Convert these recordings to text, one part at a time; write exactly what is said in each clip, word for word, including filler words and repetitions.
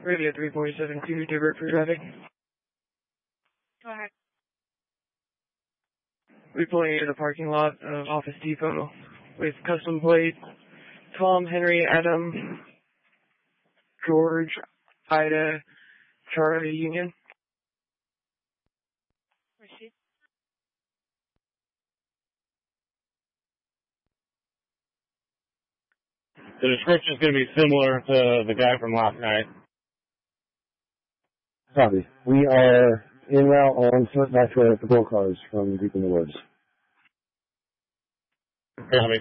Radio three forty-seven two, divert for traffic. Go ahead. We pull into the parking lot of Office Depot with custom plate Tom, Henry, Adam, George, Ida, Charlie, Union. Receive. The description is going to be similar to the guy from last night. Copy. We are en route on foot back to the patrol cars from deep in the woods. Copy.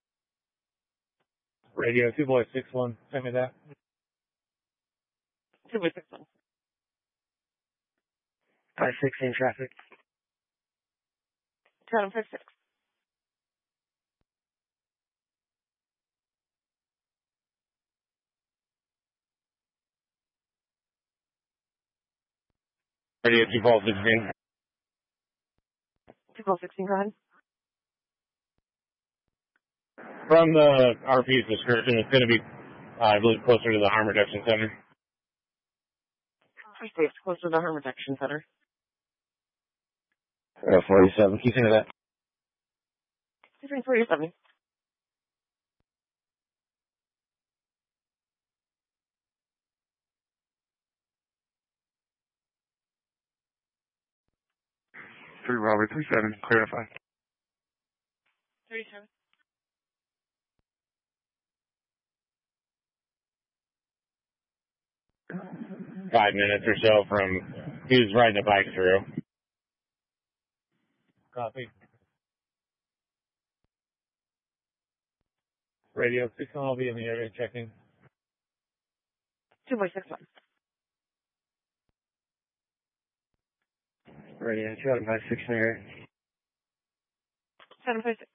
Radio two boy six one, send me that. Two by six one. five sixteen traffic. Seven five six. Radio two Paul sixteen. Two by sixteen. Go ahead. From the R P's description, it's going to be, uh, I believe, closer to the Harm Reduction Center. First base, close to the Harm Reduction Center. Uh, forty-seven. Keep saying that. Three forty-seven. Three Robert, three seven, clarify. Thirty-seven. Five minutes or so from, he was riding a bike through. Copy. Radio six one, I'll be in the area checking. Two by six one. Radio two five six in the area. Seven five six.